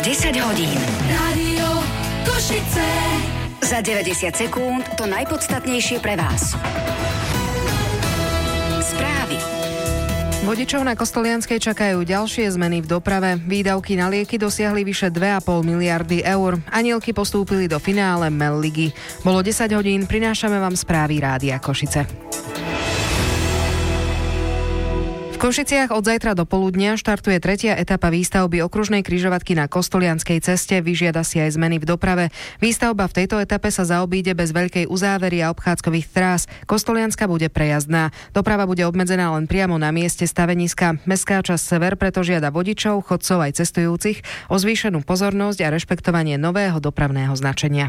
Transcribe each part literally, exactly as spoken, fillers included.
desať hodín. Rádio Košice. Za deväťdesiat sekúnd to najpodstatnejšie pre vás. Správy. Vodičov na Kostolianskej čakajú ďalšie zmeny v doprave. Výdavky na lieky dosiahli vyše dve a pol miliardy eur. Anielky postúpili do finále Mel ligy. Bolo desať hodín, prinášame vám správy Rádia Košice. V Košiciach od zajtra do poludnia štartuje tretia etapa výstavby okružnej križovatky na Kostolianskej ceste. Vyžiada si aj zmeny v doprave. Výstavba v tejto etape sa zaobíde bez veľkej uzávery a obchádzkových trás. Kostolianska bude prejazdná. Doprava bude obmedzená len priamo na mieste staveniska. Mestská časť Sever preto žiada vodičov, chodcov aj cestujúcich o zvýšenú pozornosť a rešpektovanie nového dopravného značenia.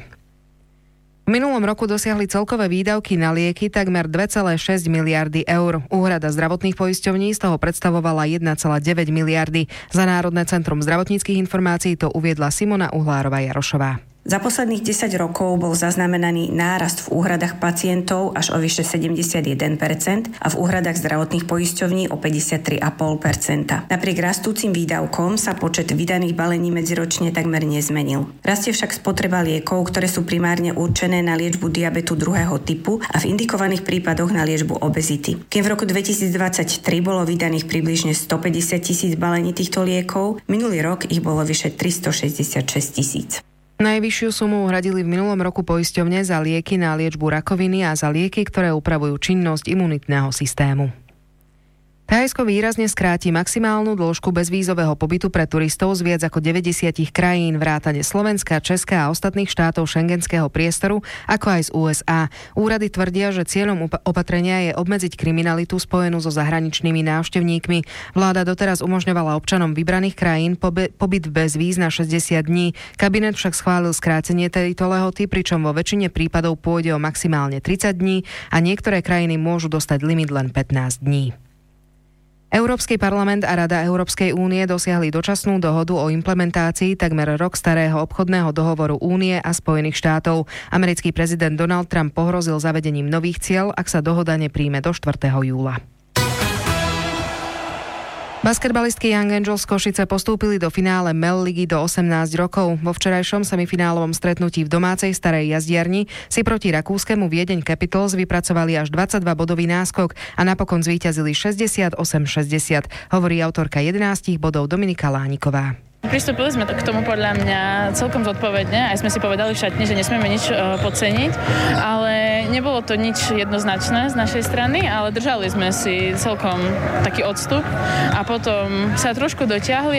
V minulom roku dosiahli celkové výdavky na lieky takmer dve celé šesť miliardy eur. Úhrada zdravotných poisťovní z toho predstavovala jeden celá deväť miliardy. Za Národné centrum zdravotníckych informácií to uviedla Simona Uhlárova-Jarošová. Za posledných desať rokov bol zaznamenaný nárast v úhradách pacientov až o vyše sedemdesiatjeden percent a v úhradách zdravotných poisťovní o päťdesiattri celá päť percenta. Napriek rastúcim výdavkom sa počet vydaných balení medziročne takmer nezmenil. Rastie však spotreba liekov, ktoré sú primárne určené na liečbu diabetu druhého typu a v indikovaných prípadoch na liečbu obezity. Kým v roku dvetisícdvadsaťtri bolo vydaných približne stopäťdesiat tisíc balení týchto liekov, minulý rok ich bolo vyše tristošesťdesiatšesť tisíc. Najvyššiu sumu uhradili v minulom roku poisťovne za lieky na liečbu rakoviny a za lieky, ktoré upravujú činnosť imunitného systému. Thajsko výrazne skráti maximálnu dĺžku bezvízového pobytu pre turistov z viac ako deväťdesiat krajín vrátane Slovenska, Česka a ostatných štátov šengenského priestoru, ako aj z ú es á. Úrady tvrdia, že cieľom opatrenia je obmedziť kriminalitu spojenú so zahraničnými návštevníkmi. Vláda doteraz umožňovala občanom vybraných krajín pobyt bez víz na šesťdesiat dní. Kabinet však schválil skrátenie tejto lehoty, pričom vo väčšine prípadov pôjde o maximálne tridsať dní a niektoré krajiny môžu dostať limit len pätnásť dní. Európsky parlament a Rada Európskej únie dosiahli dočasnú dohodu o implementácii takmer rok starého obchodného dohovoru Únie a Spojených štátov. Americký prezident Donald Trump pohrozil zavedením nových ciel, ak sa dohoda nepríjme do štvrtého júla. Basketbalistky Young Angels Košice postúpili do finále Mel ligy do osemnásť rokov. Vo včerajšom semifinálovom stretnutí v domácej Starej jazdiarni si proti rakúskemu Viedeň Capitals vypracovali až dvadsaťdva bodový náskok a napokon zvíťazili šesťdesiatosem šesťdesiat, hovorí autorka jedenásť bodov Dominika Lániková. Pristúpili sme to k tomu podľa mňa celkom zodpovedne, aj sme si povedali v šatni, že nesmieme nič uh, podceniť, ale nebolo to nič jednoznačné z našej strany, ale držali sme si celkom taký odstup a potom sa trošku dotiahli.